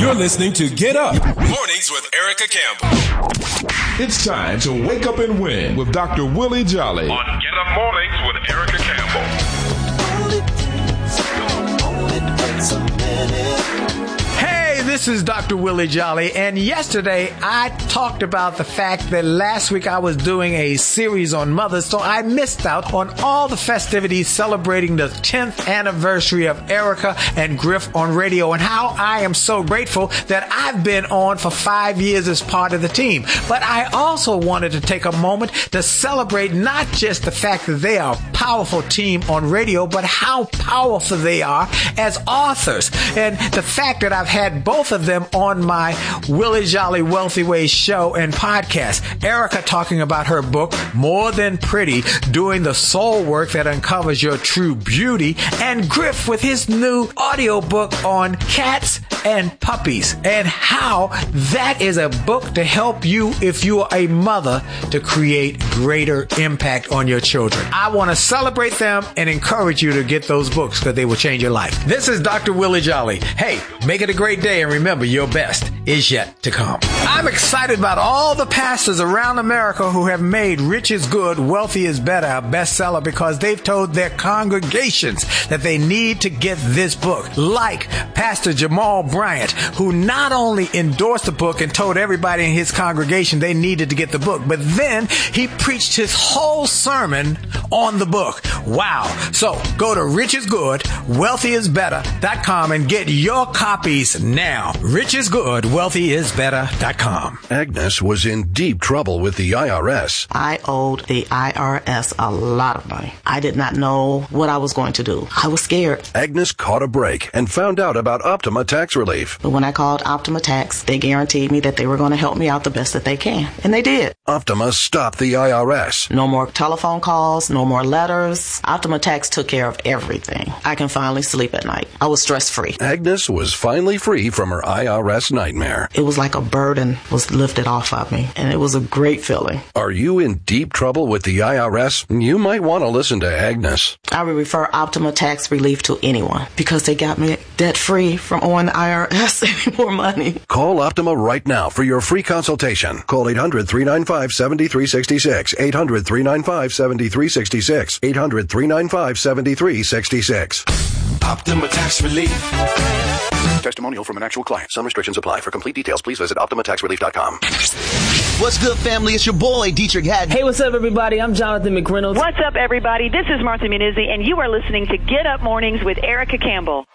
You're listening to Get Up Mornings with Erica Campbell. It's time to wake up and win with Dr. Willie Jolly on Get Up Mornings with Erica Campbell. Hey, this is Dr. Willie Jolly, and yesterday I talked about the fact that last week I was doing a series on mothers, so I missed out on all the festivities celebrating the 10th anniversary of Erica and Griff on radio, and how I am so grateful that I've been on for 5 years as part of the team. But I also wanted to take a moment to celebrate not just the fact that they are a powerful team on radio, but how powerful they are as authors, and the fact that I've had both of them on my Willie Jolly Wealthy Ways show and podcast. Erica talking about her book, More Than Pretty, doing the soul work that uncovers your true beauty, and Griff with his new audiobook on cats and puppies, and how that is a book to help you if you are a mother to create greater impact on your children. I want to celebrate them and encourage you to get those books because they will change your life. This is Dr. Willie Jolly. Hey, make it a great day, and remember, your best is yet to come. I'm excited about all the pastors around America who have made Rich is Good, Wealthy is Better a bestseller because they've told their congregations that they need to get this book. Like Pastor Jamal Bryant, who not only endorsed the book and told everybody in his congregation they needed to get the book, but then he preached his whole sermon on the book. Wow. So go to richisgood.wealthyisbetter.com and get your copies now. richisgood.wealthyisbetter.com. Agnes was in deep trouble with the IRS. I owed the IRS a lot of money. I did not know what I was going to do. I was scared. Agnes caught a break and found out about Optima Tax Relief. But when I called Optima Tax, they guaranteed me that they were going to help me out the best that they can. And they did. Optima stopped the IRS. No more telephone calls, no more letters. Optima Tax took care of everything. I can finally sleep at night. I was stress-free. Agnes was finally free from her IRS nightmare. It was like a burden was lifted off of me, and it was a great feeling. Are you in deep trouble with the IRS? You might want to listen to Agnes. I would refer Optima Tax Relief to anyone because they got me debt-free from owing the IRS any more money. Call Optima right now for your free consultation. Call 800-395-7366. 800-395-7366. 800-395-7366. Optima Tax Relief. Testimonial from an actual client. Some restrictions apply. For complete details, please visit OptimaTaxRelief.com. What's good, family? It's your boy, Dietrich Haddon. Hey, what's up, everybody? I'm Jonathan McReynolds. What's up, everybody? This is Martha Munizzi, and you are listening to Get Up Mornings with Erica Campbell.